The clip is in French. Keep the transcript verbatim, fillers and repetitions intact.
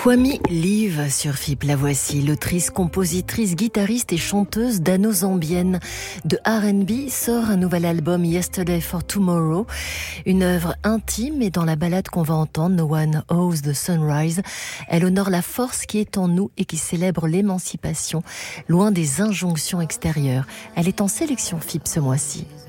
Kwame Live sur F I P, la voici, l'autrice, compositrice, guitariste et chanteuse dano-zambienne de R and B sort un nouvel album Yesterday for Tomorrow, une œuvre intime et dans la ballade qu'on va entendre, No One Owes the Sunrise, elle honore la force qui est en nous et qui célèbre l'émancipation, loin des injonctions extérieures. Elle est en sélection F I P ce mois-ci.